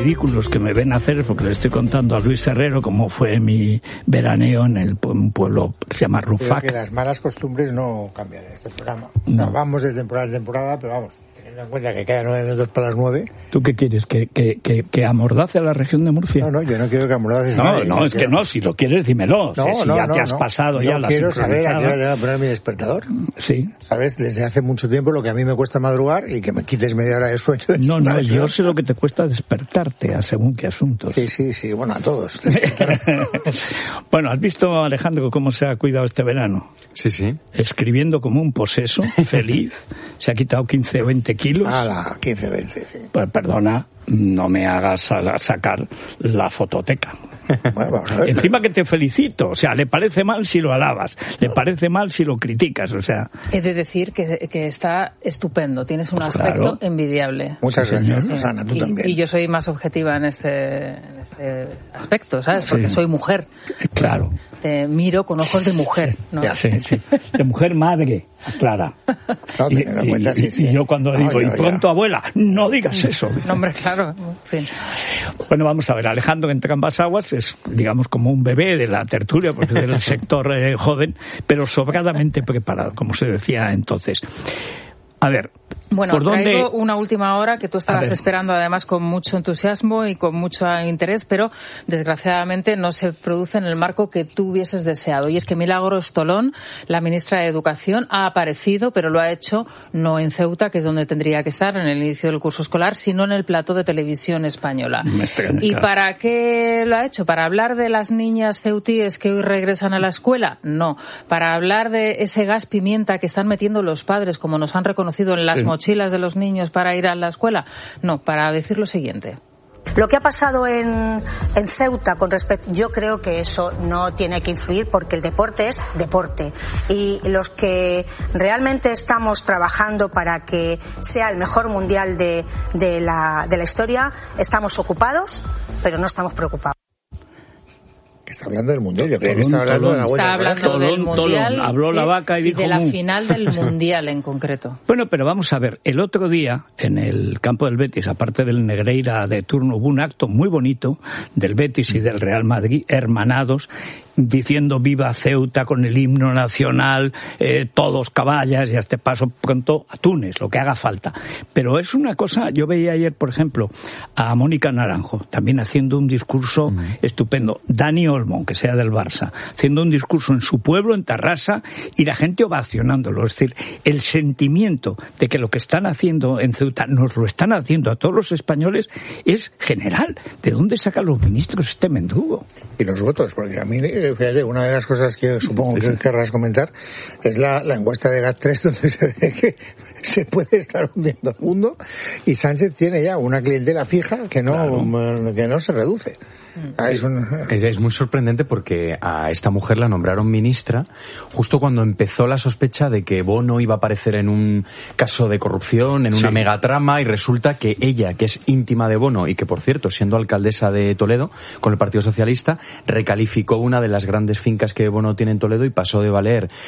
ridículos que me ven hacer, porque le estoy contando a Luis Herrero cómo fue mi veraneo en un pueblo que se llama Rufac. Creo que las malas costumbres no cambian en este programa. No. O sea, vamos de temporada en temporada, pero vamos, teniendo en cuenta que quedan 9 minutos para las 9. ¿Tú qué quieres? ¿Que amordace a la región de Murcia? No, yo no quiero que amordaces. No, es que no, si lo quieres, dímelo. Si ya te has pasado ya la quiero saber a qué hora tengo que poner mi despertador. Sí. ¿Sabes? Desde hace mucho tiempo lo que a mí me cuesta madrugar y que me quites media hora de sueño. No, yo sé lo que te cuesta despertarte a según qué asuntos. Sí, bueno, a todos. Bueno, ¿has visto, Alejandro, cómo se ha cuidado este verano? Sí. Escribiendo como un poseso, feliz. Se ha quitado 15 o 20 kilos. 15 o 20, sí. Pues perdona, no me hagas sacar la fototeca. Bueno, vamos a ver. Encima que te felicito, o sea, le parece mal si lo alabas, le parece mal si lo criticas, o sea... He de decir que está estupendo, tienes un aspecto envidiable. Muchas gracias, Susana, tú también. Y yo soy más objetiva en este aspecto, ¿sabes? Porque soy mujer. Claro. Te miro con ojos de mujer, ¿no? Sí. De mujer madre, Clara. No, y yo cuando digo, y pronto abuela, no digas eso. No, hombre, claro, en fin. Bueno, vamos a ver, Alejandro entre ambas aguas es, digamos, como un bebé de la tertulia, porque es del sector joven, pero sobradamente preparado, como se decía entonces. A ver, bueno, ¿por dónde? Traigo una última hora que tú estabas esperando además con mucho entusiasmo y con mucho interés, pero desgraciadamente no se produce en el marco que tú hubieses deseado. Y es que Milagros Tolón, la ministra de Educación, ha aparecido, pero lo ha hecho no en Ceuta, que es donde tendría que estar en el inicio del curso escolar, sino en el plató de Televisión Española. ¿Y para qué lo ha hecho? ¿Para hablar de las niñas ceutíes que hoy regresan a la escuela? No. ¿Para hablar de ese gas pimienta que están metiendo los padres, como nos han reconocido en las mochilas de los niños para ir a la escuela? No, para decir lo siguiente. Lo que ha pasado en Ceuta con respecto, yo creo que eso no tiene que influir porque el deporte es deporte y los que realmente estamos trabajando para que sea el mejor mundial de la historia estamos ocupados, pero no estamos preocupados. Está hablando del Mundial, yo creo que está hablando de la vuelta. Está hablando del Mundial, habló la vaca y dijo de la final del Mundial en concreto. Bueno, pero vamos a ver, el otro día en el campo del Betis, aparte del Negreira de turno, hubo un acto muy bonito del Betis y del Real Madrid hermanados, diciendo viva Ceuta con el himno nacional, todos caballas y a este paso pronto a Túnez, lo que haga falta. Pero es una cosa, yo veía ayer, por ejemplo, a Mónica Naranjo, también haciendo un discurso estupendo, Dani Olmo, que sea del Barça, haciendo un discurso en su pueblo, en Tarrasa, y la gente ovacionándolo. Es decir, el sentimiento de que lo que están haciendo en Ceuta nos lo están haciendo a todos los españoles es general. ¿De dónde sacan los ministros este mendrugo? Y los votos, porque a mí, fíjate, una de las cosas que supongo que querrás comentar es la encuesta de GAT3, donde se ve que se puede estar hundiendo el mundo y Sánchez tiene ya una clientela fija que no se reduce. Es muy sorprendente porque a esta mujer la nombraron ministra justo cuando empezó la sospecha de que Bono iba a aparecer en un caso de corrupción, en una megatrama, y resulta que ella, que es íntima de Bono y que, por cierto, siendo alcaldesa de Toledo con el Partido Socialista, recalificó una de las grandes fincas que Bono tiene en Toledo y pasó de valer